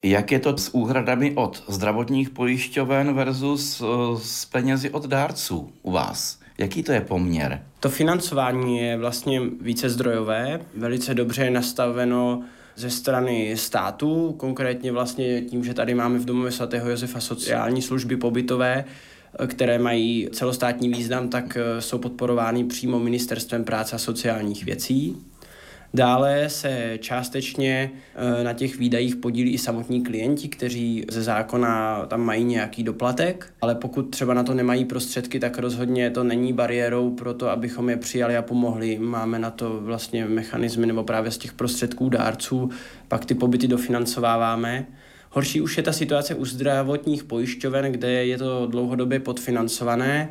Jak je to s úhradami od zdravotních pojišťoven versus s penězi od dárců u vás? Jaký to je poměr? To financování je vlastně vícezdrojové, velice dobře je nastaveno ze strany státu, konkrétně vlastně tím, že tady máme v domově svatého Josefa sociální služby pobytové, které mají celostátní význam, tak jsou podporovány přímo Ministerstvem práce a sociálních věcí. Dále se částečně na těch výdajích podílí i samotní klienti, kteří ze zákona tam mají nějaký doplatek, ale pokud třeba na to nemají prostředky, tak rozhodně to není bariérou pro to, abychom je přijali a pomohli. Máme na to vlastně mechanismy nebo právě z těch prostředků dárců, pak ty pobyty dofinancováváme. Horší už je ta situace u zdravotních pojišťoven, kde je to dlouhodobě podfinancované,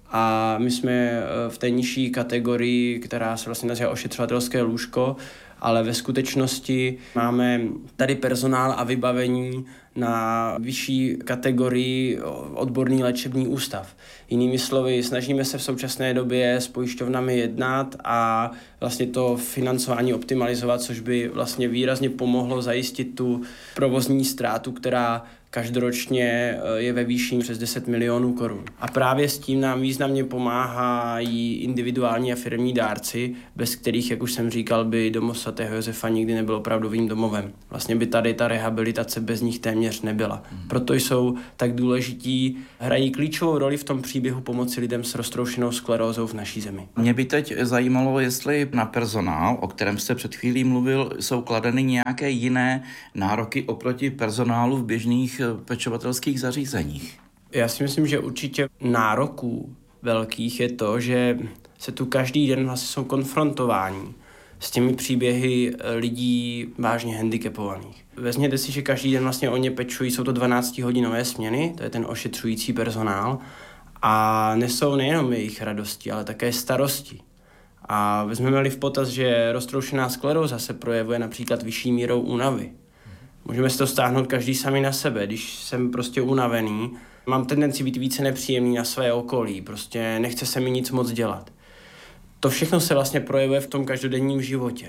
a my jsme v té nižší kategorii, která se vlastně nazývá ošetřovatelské lůžko, ale ve skutečnosti máme tady personál a vybavení na vyšší kategorii odborný léčebný ústav. Jinými slovy, snažíme se v současné době s pojišťovnami jednat a vlastně to financování optimalizovat, což by vlastně výrazně pomohlo zajistit tu provozní ztrátu, která každoročně je ve výši přes 10 milionů korun. A právě s tím nám významně pomáhají individuální a firmní dárci, bez kterých, jak už jsem říkal, by domov svatého Josefa nikdy nebyl opravdovým domovem. Vlastně by tady ta rehabilitace bez nich téměř nebyla. Proto jsou tak důležití, hrají klíčovou roli v tom příběhu pomoci lidem s roztroušenou sklerózou v naší zemi. Mě by teď zajímalo, jestli na personál, o kterém jste před chvílí mluvil, jsou kladeny nějaké jiné nároky oproti personálu v běžných pečovatelských zařízeních. Já si myslím, že určitě nároků velkých je to, že se tu každý den vlastně jsou konfrontováni s těmi příběhy lidí vážně handicapovaných. Vezměte si, že každý den vlastně o ně pečují, jsou to 12-hodinové směny, to je ten ošetřující personál, a nesou nejenom jejich radosti, ale také starosti. A vezmeme-li v potaz, že roztroušená skleróza se projevuje například vyšší mírou únavy. Můžeme si to stáhnout každý sami na sebe, když jsem prostě unavený, mám tendenci být více nepříjemný na své okolí, prostě nechce se mi nic moc dělat. To všechno se vlastně projevuje v tom každodenním životě.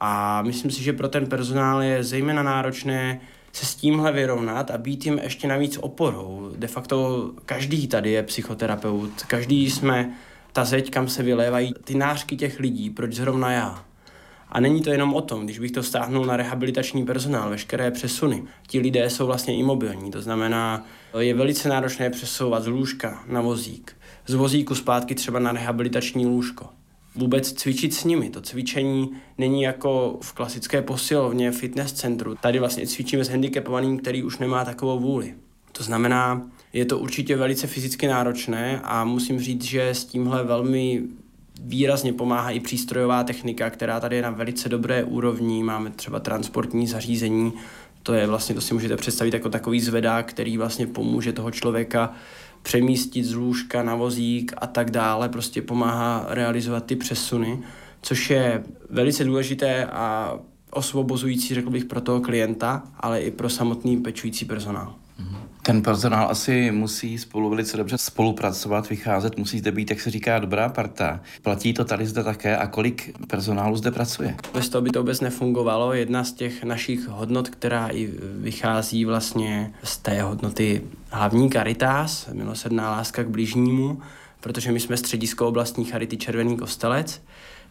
A myslím si, že pro ten personál je zejména náročné se s tímhle vyrovnat a být jim ještě navíc oporou. De facto každý tady je psychoterapeut, každý jsme ta zeď, kam se vylévají ty nářky těch lidí, proč zrovna já. A není to jenom o tom, když bych to stáhnul na rehabilitační personál, veškeré přesuny. Ti lidé jsou vlastně imobilní, to znamená, je velice náročné přesouvat z lůžka na vozík, z vozíku zpátky třeba na rehabilitační lůžko. Vůbec cvičit s nimi, to cvičení není jako v klasické posilovně, fitness centru. Tady vlastně cvičíme s handicapovaným, který už nemá takovou vůli. To znamená, je to určitě velice fyzicky náročné a musím říct, že s tímhle velmi výrazně pomáhá i přístrojová technika, která tady je na velice dobré úrovni. Máme třeba transportní zařízení, to si můžete představit jako takový zvedák, který vlastně pomůže toho člověka přemístit z lůžka na vozík a tak dále, prostě pomáhá realizovat ty přesuny, což je velice důležité a osvobozující, řekl bych, pro toho klienta, ale i pro samotný pečující personál. Ten personál asi musí spolu velice dobře spolupracovat, vycházet, musíte být, jak se říká, dobrá parta. Platí to tady zde také a kolik personálu zde pracuje? Bez toho by to vůbec nefungovalo. Jedna z těch našich hodnot, která i vychází vlastně z té hodnoty hlavní Caritas, milosrdná láska k bližnímu, protože my jsme středisko oblastní charity Červený Kostelec,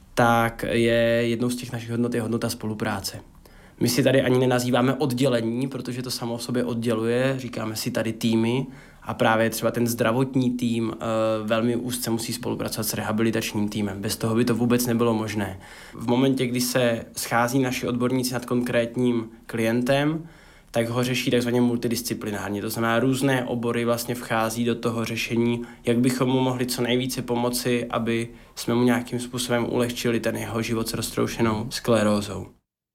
tak je jednou z těch našich hodnot je hodnota spolupráce. My si tady ani nenazýváme oddělení, protože to samo v sobě odděluje, říkáme si tady týmy a právě třeba ten zdravotní tým velmi úzce musí spolupracovat s rehabilitačním týmem. Bez toho by to vůbec nebylo možné. V momentě, kdy se schází naši odborníci nad konkrétním klientem, tak ho řeší takzvaně multidisciplinárně. To znamená, různé obory vlastně vchází do toho řešení, jak bychom mu mohli co nejvíce pomoci, aby jsme mu nějakým způsobem ulehčili ten jeho život s roztroušenou sklerózou.